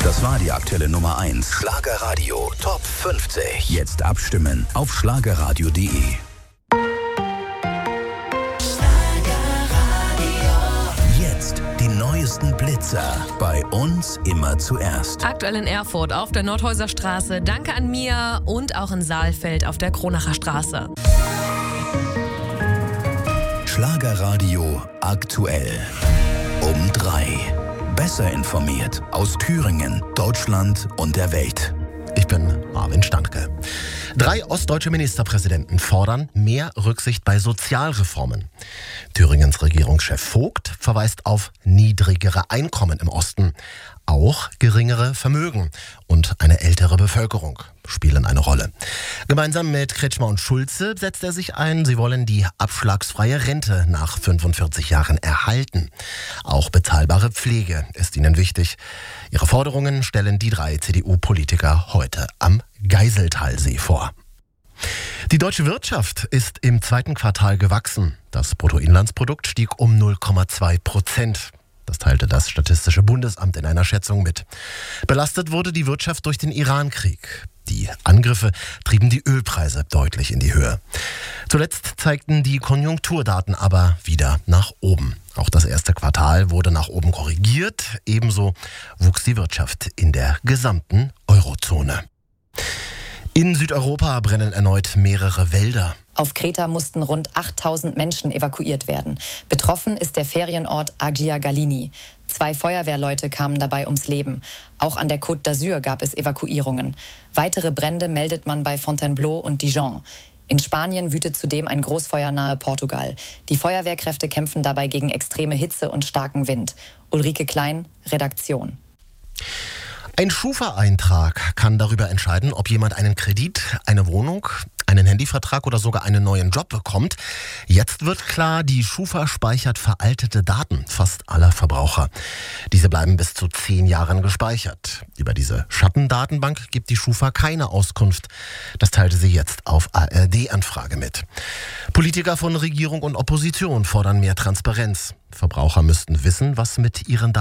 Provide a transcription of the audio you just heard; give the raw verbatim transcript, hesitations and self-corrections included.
Das war die aktuelle Nummer eins. Schlagerradio Top fünfzig. Jetzt abstimmen auf schlagerradio punkt de. Jetzt die neuesten Blitzer. Bei uns immer zuerst. Aktuell in Erfurt auf der Nordhäuser Straße. Danke an Mia. Und auch in Saalfeld auf der Kronacher Straße. Schlagerradio aktuell. Um drei. Besser informiert aus Thüringen, Deutschland und der Welt. Ich bin Marvin Standke. Drei ostdeutsche Ministerpräsidenten fordern mehr Rücksicht bei Sozialreformen. Thüringens Regierungschef Vogt verweist auf niedrigere Einkommen im Osten. Auch geringere Vermögen und eine ältere Bevölkerung spielen eine Rolle. Gemeinsam mit Kretschmer und Schulze setzt er sich ein, sie wollen die abschlagsfreie Rente nach fünfundvierzig Jahren erhalten. Auch bezahlbare Pflege ist ihnen wichtig. Ihre Forderungen stellen die drei C D U-Politiker heute am Geiseltalsee vor. Die deutsche Wirtschaft ist im zweiten Quartal gewachsen. Das Bruttoinlandsprodukt stieg um null Komma zwei Prozent. Das teilte das Statistische Bundesamt in einer Schätzung mit. Belastet wurde die Wirtschaft durch den Iran-Krieg. Die Angriffe trieben die Ölpreise deutlich in die Höhe. Zuletzt zeigten die Konjunkturdaten aber wieder nach oben. Auch das erste Quartal wurde nach oben korrigiert. Ebenso wuchs die Wirtschaft in der gesamten Eurozone. In Südeuropa brennen erneut mehrere Wälder. Auf Kreta mussten rund achttausend Menschen evakuiert werden. Betroffen ist der Ferienort Agia Galini. Zwei Feuerwehrleute kamen dabei ums Leben. Auch an der Côte d'Azur gab es Evakuierungen. Weitere Brände meldet man bei Fontainebleau und Dijon. In Spanien wütet zudem ein Großfeuer nahe Portugal. Die Feuerwehrkräfte kämpfen dabei gegen extreme Hitze und starken Wind. Ulrike Klein, Redaktion. Ein Schufa-Eintrag kann darüber entscheiden, ob jemand einen Kredit, eine Wohnung, einen Handyvertrag oder sogar einen neuen Job bekommt. Jetzt wird klar, die Schufa speichert veraltete Daten fast aller Verbraucher. Diese bleiben bis zu zehn Jahren gespeichert. Über diese Schattendatenbank gibt die Schufa keine Auskunft. Das teilte sie jetzt auf A R D-Anfrage mit. Politiker von Regierung und Opposition fordern mehr Transparenz. Verbraucher müssten wissen, was mit ihren Daten